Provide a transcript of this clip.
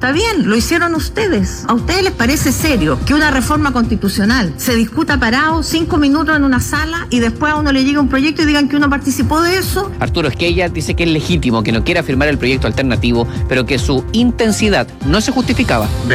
Está bien, lo hicieron ustedes. ¿A ustedes les parece serio que una reforma constitucional se discuta parado 5 minutos en una sala y después a uno le llegue un proyecto y digan que uno participó de eso? Arturo Esquella dice que es legítimo que no quiera firmar el proyecto alternativo, pero que su intensidad no se justificaba.